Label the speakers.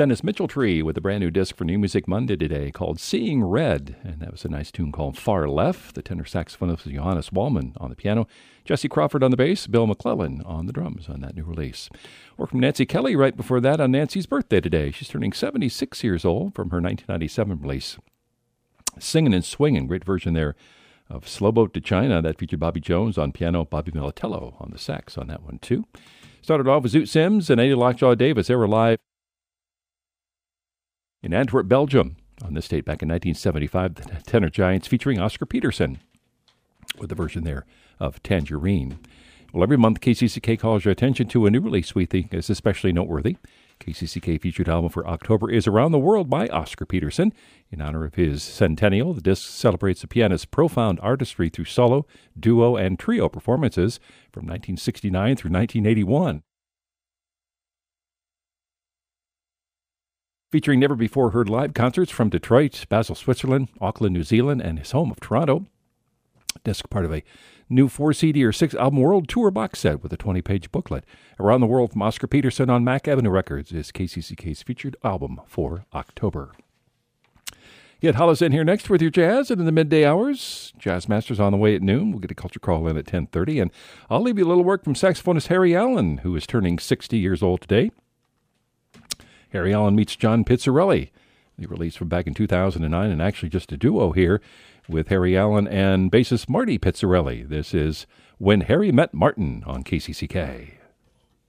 Speaker 1: Dennis Mitchell-Tree with a brand new disc for New Music Monday today called Seeing Red. And that was a nice tune called Far Left. The tenor saxophonist was Johannes Wallman on the piano, Jesse Crawford on the bass, Bill McClellan on the drums on that new release. Or from Nancy Kelly right before that on Nancy's birthday today. She's turning 76 years old from her 1997 release. Singing and Swinging, great version there of Slow Boat to China. That featured Bobby Jones on piano, Bobby Militello on the sax on that one too. Started off with Zoot Sims and Eddie Lockjaw Davis. They were live in Antwerp, Belgium, on this date back in 1975, the Tenor Giants featuring Oscar Peterson with the version there of Tangerine. Well, every month KCCK calls your attention to a new release we think is especially noteworthy. KCCK featured album for October is Around the World by Oscar Peterson. In honor of his centennial, the disc celebrates the pianist's profound artistry through solo, duo, and trio performances from 1969 through 1981. Featuring never-before-heard live concerts from Detroit, Basel, Switzerland, Auckland, New Zealand, and his home of Toronto. Disc part of a new 4-CD or 6-album world tour box set with a 20-page booklet. Around the World from Oscar Peterson on Mack Avenue Records is KCCK's featured album for October. Get Hollis in here next with your jazz, and in the midday hours, Jazz Masters on the way at noon. We'll get a culture call in at 10:30, and I'll leave you a little work from saxophonist Harry Allen, who is turning 60 years old today. Harry Allen meets John Pizzarelli. They released from back in 2009, and actually just a duo here with Harry Allen and bassist Marty Pizzarelli. This is When Harry Met Martin on KCCK.